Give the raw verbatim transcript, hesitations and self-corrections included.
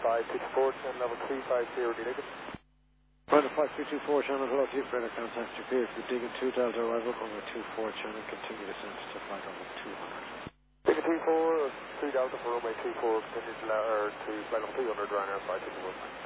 five two two four, channel level three five zero, D-Negative. Runway five two two four, channel hello, Chief Radar contact to Pier, digging two Delta arrival, runway two four, channel, continue descent to flight level two hundred. Digging two four, three Delta for runway two four, continue to, uh, to flight level two hundred, Ryanair five two two four.